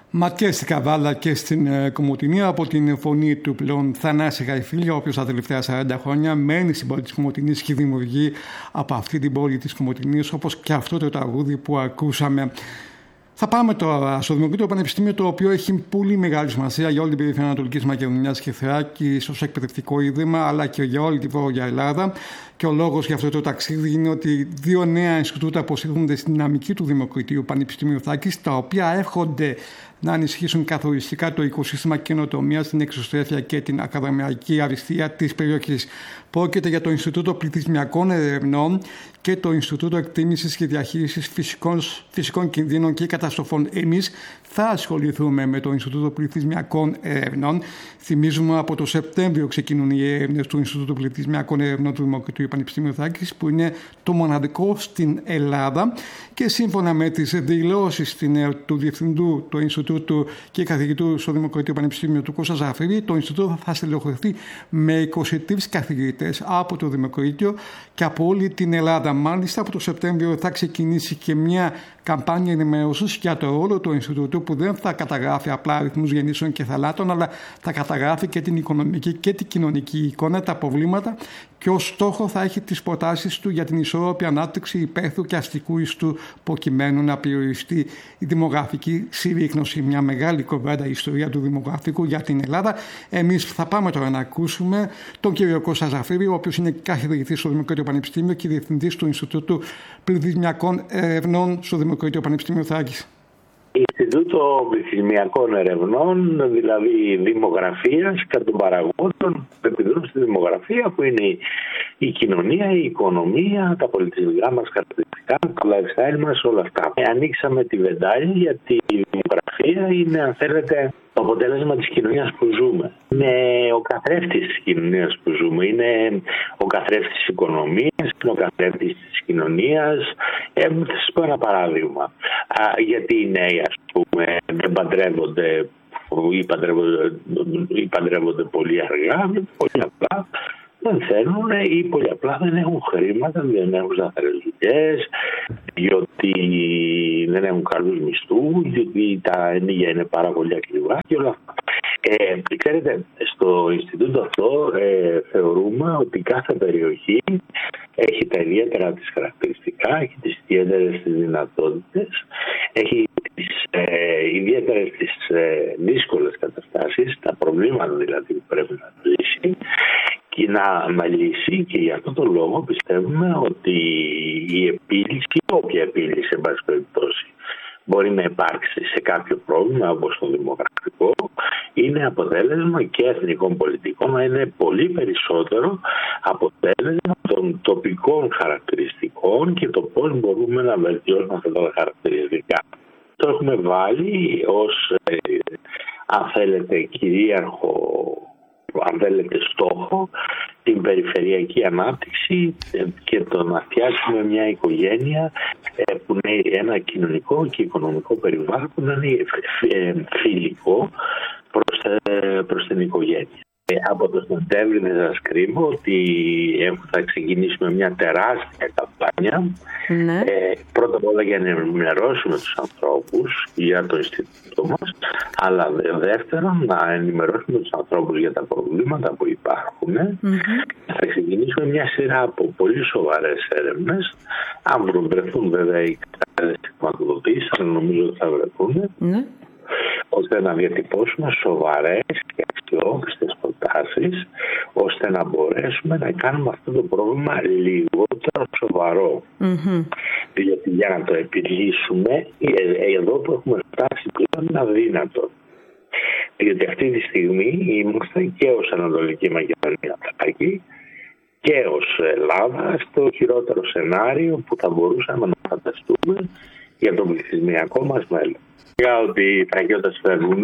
Ματιές στην Καβάλα και στην Κομοτηνή, από την φωνή του πλέον Θανάση Γαϊφίλια, ο οποίος τα τελευταία 40 χρόνια μένει στην πόλη της Κομοτηνής και δημιουργεί από αυτή την πόλη της Κομοτηνής, όπως και αυτό το τραγούδι που ακούσαμε. Θα πάμε τώρα στο Δημοκρατικό Πανεπιστήμιο, το οποίο έχει πολύ μεγάλη σημασία για όλη την περιφέρεια Ανατολικής Μακεδονίας και Θράκης ως εκπαιδευτικό ίδρυμα, αλλά και για όλη τη Βόρεια Ελλάδα. Και ο λόγος για αυτό το ταξίδι είναι ότι 2 νέα Ινστιτούτα αποσύρονται στην δυναμική του Δημοκρατικού Πανεπιστημίου Θράκης, τα οποία έρχονται να ενισχύσουν καθοριστικά το οικοσύστημα καινοτομίας, την εξωστρέφεια και την ακαδημαϊκή αριστεία της περιοχής. Πρόκειται για το Ινστιτούτο Πληθυσμιακών Ερευνών και το Ινστιτούτο Εκτίμησης και Διαχείρισης Φυσικών Κινδύνων και Καταστροφών. Εμείς θα ασχοληθούμε με το Ινστιτούτο Πληθυσμιακών Ερευνών. Θυμίζουμε, από το Σεπτέμβριο ξεκινούν οι έρευνες του Ινστιτούτου Πληθυσμιακών Ερευνών του Δημοκρατικού Πανεπιστημίου Θράκης, που είναι το μοναδικό στην Ελλάδα, και σύμφωνα με τις δηλώσεις του Διευθυντού του Ινστιτούτου και καθηγητού στο Δημοκρατικό Πανεπιστήμιο του Κώστα Ζαφύρη, το Ινστιτούτο θα στελεχωθεί με 23 καθηγητές από το Δημοκρατικό και από όλη την Ελλάδα. Μάλιστα, από το Σεπτέμβριο θα ξεκινήσει και μια καμπάνια ενημέρωσης για το ρόλο του Ινστιτούτου, που δεν θα καταγράφει απλά αριθμούς γεννήσεων και θανάτων, αλλά θα καταγράφει και την οικονομική και την κοινωνική εικόνα, τα προβλήματα, και ως στόχο θα έχει τις προτάσεις του για την ισόρροπη ανάπτυξη υπαίθρου και αστικού ιστού, προκειμένου να περιοριστεί η δημογραφική συρρίκνωση. Μια μεγάλη κοβέντα ιστορία του δημογραφικού για την Ελλάδα. Εμείς θα πάμε τώρα να ακούσουμε τον κύριο Κώστα Ζαφύρη, ο οποίος είναι καθηγητής στο Δημοκρατικό Πανεπιστήμιο και διευθυντής του Ινστιτούτου Πληθυσμιακών Ερευνών στο Δημοκρατικό Πανεπιστήμιο Θράκης. Ινστιτούτο Πληθυσμιακών Ερευνών, δηλαδή δημογραφίας και των παραγόντων που επιδρούν στη δημογραφία, που είναι η κοινωνία, η οικονομία, τα πολιτιστικά μας χαρακτηριστικά, το lifestyle μας, όλα αυτά. Ανοίξαμε τη βεντάλια, γιατί η δημογραφία είναι, αν θέλετε, το αποτέλεσμα της κοινωνίας που ζούμε. Είναι ο καθρέφτης της κοινωνίας που ζούμε. Είναι ο καθρέφτης της οικονομίας, είναι ο καθρέφτης της κοινωνίας. Θα σας πω ένα παράδειγμα. Γιατί οι νέοι, ας πούμε, δεν παντρεύονται ή παντρεύονται πολύ αργά, πολύ απλά δεν θέλουν, ή πολύ απλά δεν έχουν χρήματα, δεν έχουν σταθερές δουλειές, διότι δεν έχουν καλούς μισθούς, διότι τα ενοίγια είναι πάρα πολύ ακριβά και όλα αυτά. Ξέρετε, στο Ινστιτούτο αυτό θεωρούμε ότι κάθε περιοχή έχει τα ιδιαίτερα της χαρακτηριστικά, έχει τις ιδιαίτερες της δυνατότητες, έχει τις ιδιαίτερες της δύσκολες καταστάσεις, τα προβλήματα δηλαδή που πρέπει να λύσει και να λύσει, και για αυτόν τον λόγο πιστεύουμε ότι η επίλυση, όποια επίλυση εν πάση περιπτώσει μπορεί να υπάρξει σε κάποιο πρόβλημα όπως το δημογραφικό, είναι αποτέλεσμα και εθνικών πολιτικών, αλλά είναι πολύ περισσότερο αποτέλεσμα των τοπικών χαρακτηριστικών και το πώς μπορούμε να βελτιώσουμε αυτά τα χαρακτηριστικά. Το έχουμε βάλει ως, αν θέλετε, κυρίαρχο, αν θέλετε, στόχο την περιφερειακή ανάπτυξη και το να φτιάξουμε μια οικογένεια που είναι ένα κοινωνικό και οικονομικό περιβάλλον που να είναι φιλικό προς την οικογένεια. Από το Σεπτέμβριο θα σας κρύβω ότι θα ξεκινήσουμε μια τεράστια καμπάνια. Ναι. Πρώτα απ' όλα για να ενημερώσουμε τους ανθρώπους για το Ινστιτούτο μας, αλλά δεύτερον να ενημερώσουμε τους ανθρώπους για τα προβλήματα που υπάρχουν. Θα ξεκινήσουμε μια σειρά από πολύ σοβαρές έρευνες. Αν βρεθούν βέβαια οι κατάλληλες χρηματοδοτήσεις, αλλά νομίζω ότι θα βρεθούν. Ναι. Ώστε να διατυπώσουμε σοβαρές και αξιόπιστες προτάσεις, ώστε να μπορέσουμε να κάνουμε αυτό το πρόβλημα λιγότερο σοβαρό. Γιατί για να το επιλύσουμε, εδώ που έχουμε φτάσει πλέον είναι αδύνατο. Γιατί αυτή τη στιγμή είμαστε και ως Ανατολική Μακεδονία και ως Ελλάδα στο χειρότερο σενάριο που θα μπορούσαμε να φανταστούμε για το πληθυσμιακό μας μέλλον. Για ότι οι τραγιώτες φεύγουν,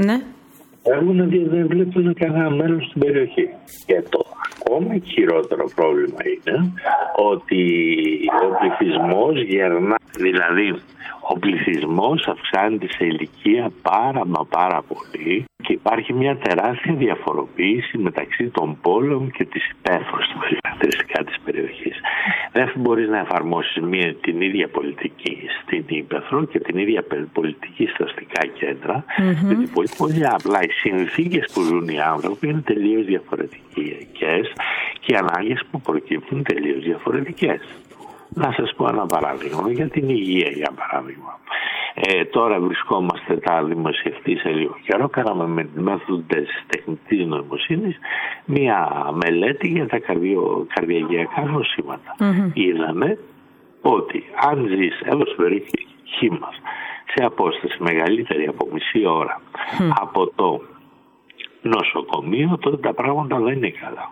γιατί δεν βλέπουν κανένα μέλλον στην περιοχή. Και το ακόμα χειρότερο πρόβλημα είναι ότι ο πληθυσμός γερνά. Δηλαδή, ο πληθυσμός αυξάνεται σε ηλικία πάρα πολύ και υπάρχει μια τεράστια διαφοροποίηση μεταξύ των πόλεων και της υπαίθρου στα χαρακτηριστικά της περιοχής. Δεν μπορείς να εφαρμόσεις την ίδια πολιτική στην Ύπαιθρο και την ίδια πολιτική στα αστικά κέντρα, γιατί πολύ απλά οι συνθήκες που ζουν οι άνθρωποι είναι τελείως διαφορετικές και οι ανάγκες που προκύπτουν τελείως διαφορετικές. Να σας πω ένα παράδειγμα για την υγεία, για παράδειγμα. Τώρα βρισκόμαστε, τα δημοσιευτεί σε λίγο καιρό, κάναμε με τη μέθοδο της τεχνητής νοημοσύνης μία μελέτη για τα καρδιαγγειακά νοσήματα. Είδαμε ότι αν ζεις εδώ στην περιοχή μας σε απόσταση μεγαλύτερη από μισή ώρα από το νοσοκομείο, τότε τα πράγματα δεν είναι καλά.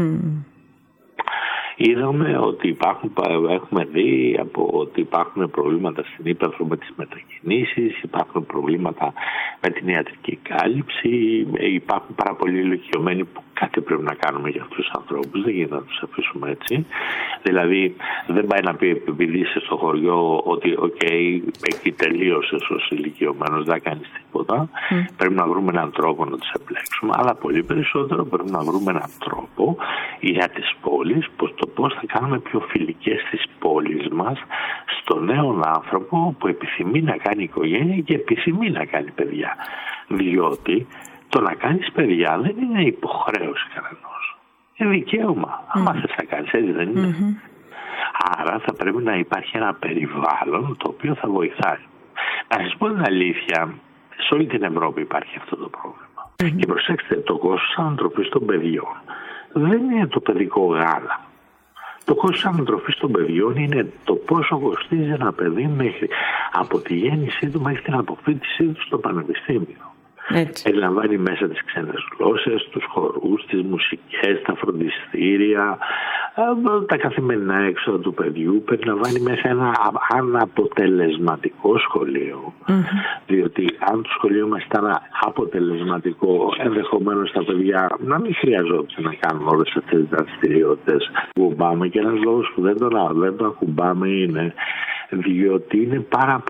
Είδαμε ότι έχουμε δει ότι υπάρχουν προβλήματα στην Ύπαιθρο με τις μετακινήσεις, υπάρχουν προβλήματα με την ιατρική κάλυψη, υπάρχουν πάρα πολλοί ηλικιωμένοι που κάτι πρέπει να κάνουμε για αυτούς τους ανθρώπους, δεν γίνεται να τους αφήσουμε έτσι. Δηλαδή δεν πάει να πει επειδή είσαι στο χωριό ότι εκεί τελείωσες ως ηλικιωμένος, δεν κάνεις τίποτα. Πρέπει να βρούμε έναν τρόπο να τους επιλέξουμε, αλλά πολύ περισσότερο πρέπει να βρούμε έναν τρόπο για τις πόλεις, πώς θα κάνουμε πιο φιλικές τις πόλεις μας στον νέο άνθρωπο που επιθυμεί να κάνει οικογένεια και επιθυμεί να κάνει παιδιά. Διότι το να κάνεις παιδιά δεν είναι υποχρέωση κανενός. Είναι δικαίωμα. Άμα θες να κάνεις, έτσι δεν είναι. Άρα θα πρέπει να υπάρχει ένα περιβάλλον το οποίο θα βοηθάει. Να σας πω την αλήθεια, σε όλη την Ευρώπη υπάρχει αυτό το πρόβλημα. Και προσέξτε, το κόστος ανατροφής των παιδιών δεν είναι το παιδικό γάλα. Το κόστος ανατροφής των παιδιών είναι το πόσο κοστίζει ένα παιδί από τη γέννησή του μέχρι την αποφύτισή του στο πανεπιστήμιο. Περιλαμβάνει μέσα τις ξένες γλώσσες, τους χορούς, τις μουσικές, τα φροντιστήρια, τα καθημερινά έξοδα του παιδιού. Περιλαμβάνει μέσα ένα αναποτελεσματικό σχολείο. Διότι αν το σχολείο μας ήταν αποτελεσματικό, ενδεχομένως τα παιδιά να μην χρειαζόταν να κάνουν όλες αυτές τις δραστηριότητες που ακουμπάμε. Και ένας λόγος που δεν το ακουμπάμε είναι διότι είναι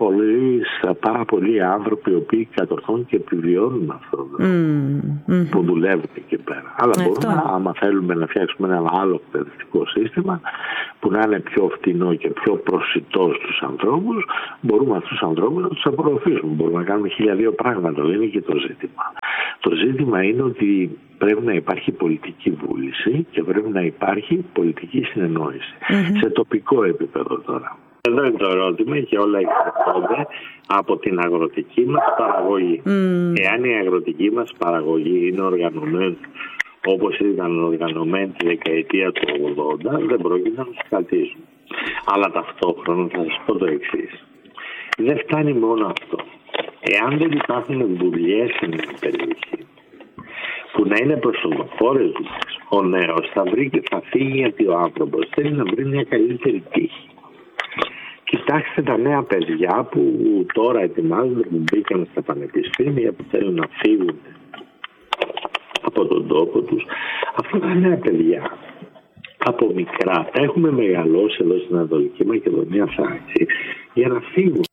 πάρα πολλοί άνθρωποι οι οποίοι κατορθώνουν και επιβιώνουν αυτό που δουλεύουν εκεί πέρα. Αλλά μπορούμε, άμα θέλουμε να φτιάξουμε ένα άλλο εκπαιδευτικό σύστημα που να είναι πιο φτηνό και πιο προσιτό στους ανθρώπους, μπορούμε αυτούς τους ανθρώπους να τους απορροφήσουμε. Μπορούμε να κάνουμε 1002 πράγματα, δεν είναι και το ζήτημα. Το ζήτημα είναι ότι πρέπει να υπάρχει πολιτική βούληση και πρέπει να υπάρχει πολιτική συνεννόηση. Σε τοπικό επίπεδο τώρα. Εδώ είναι το ερώτημα και όλα εξαρτώνται από την αγροτική μας παραγωγή. Εάν η αγροτική μας παραγωγή είναι οργανωμένη όπως ήταν οργανωμένη τη δεκαετία του 80, δεν πρόκειται να τους κρατήσουμε. Αλλά ταυτόχρονα θα σας πω το εξής. Δεν φτάνει μόνο αυτό. Εάν δεν υπάρχουν δουλειές στην περιοχή που να είναι προσωποφόρες δουλειές, ο νέος θα βρει και θα φύγει γιατί ο άνθρωπος θέλει να βρει μια καλύτερη τύχη. Κοιτάξτε τα νέα παιδιά που τώρα ετοιμάζονται, που μπήκαν στα πανεπιστήμια, που θέλουν να φύγουν από τον τόπο τους. Αυτά τα νέα παιδιά από μικρά τα έχουμε μεγαλώσει εδώ στην Ανατολική Μακεδονία για να φύγουν.